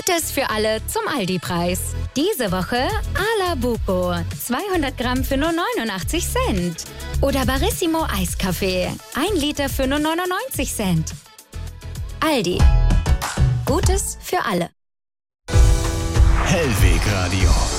Gutes für alle zum Aldi-Preis. Diese Woche Ala Buco, 200 Gramm für nur 89 Cent. Oder Barissimo Eiskaffee, 1 Liter für nur 99 Cent. Aldi. Gutes für alle. Hellweg Radio.